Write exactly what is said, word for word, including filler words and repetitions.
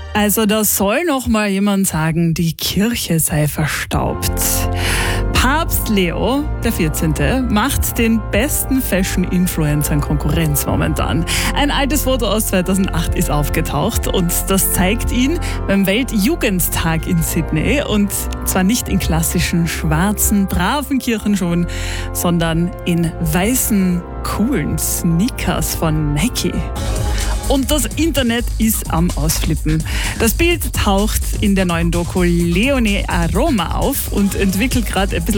Also da soll noch mal jemand sagen, die Kirche sei verstaubt. Papst Leo der vierzehnte macht den besten Fashion-Influencern Konkurrenz momentan. Ein altes Foto aus zweitausendacht ist aufgetaucht und das zeigt ihn beim Weltjugendtag in Sydney. Und zwar nicht in klassischen, schwarzen, braven Kirchenschuhen, sondern in weißen, coolen Sneakers von Nike. Und das Internet ist am Ausflippen. Das Bild taucht in der neuen Doku Leone Aroma auf und entwickelt gerade ein bisschen